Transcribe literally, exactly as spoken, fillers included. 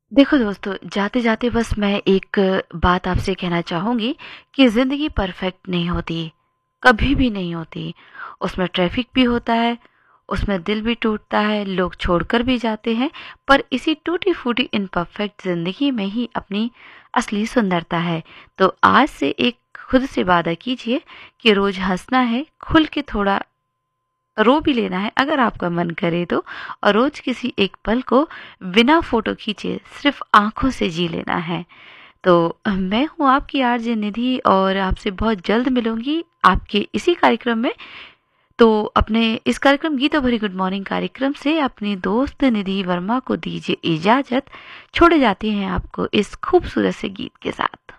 देखो दोस्तों, जाते-जाते बस मैं एक बात आपसे कहना चाहूँगी कि ज़िंदगी परफेक्ट नहीं होती, कभी भी नहीं होती। उसमें ट्रैफ़िक भी होता है, उसमें दिल भी टूटता है, लोग छोड़कर भी जाते हैं, पर इसी टूटी-फूटी इम्परफेक्ट ज़िंदगी में ही अपनी असली सुंदरता है। तो आज से एक खुद से वादा कीजिए कि रोज़ हँसना है, खुल के थोड़ा रो भी लेना है अगर आपका मन करे तो, और रोज किसी एक पल को बिना फोटो खींचे सिर्फ आंखों से जी लेना है। तो मैं हूँ आपकी आरजे निधि और आपसे बहुत जल्द मिलूंगी आपके इसी कार्यक्रम में। तो अपने इस कार्यक्रम गीतों भरी गुड मॉर्निंग कार्यक्रम से अपनी दोस्त निधि वर्मा को दीजिए इजाजत। छोड़े जाते हैं आपको इस खूबसूरत से गीत के साथ।